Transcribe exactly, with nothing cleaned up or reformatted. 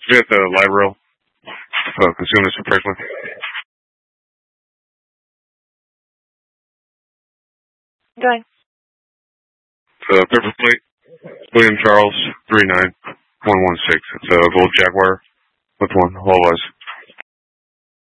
We at the light rail. Uh, consume this personally. Going. Uh, paper plate. William Charles, three nine one one six. It's a gold Jaguar with one, all was.